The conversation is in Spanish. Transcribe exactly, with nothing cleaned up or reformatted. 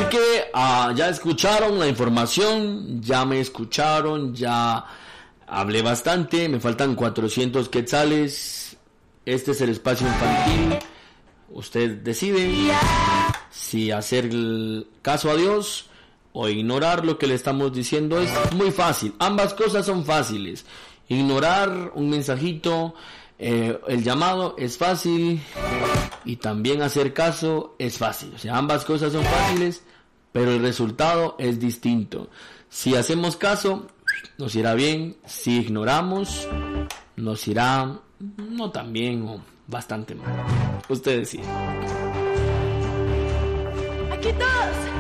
Así que uh, ya escucharon la información, ya me escucharon, ya hablé bastante, me faltan cuatrocientos quetzales. Este es el espacio infantil. Usted decide si hacer el caso a Dios o ignorar lo que le estamos diciendo. Es muy fácil, ambas cosas son fáciles. Ignorar un mensajito, eh, el llamado es fácil, y también hacer caso es fácil. O sea, ambas cosas son fáciles, pero el resultado es distinto. Si hacemos caso, nos irá bien. Si ignoramos, nos irá no tan bien o bastante mal. Usted decide. Aquí todos.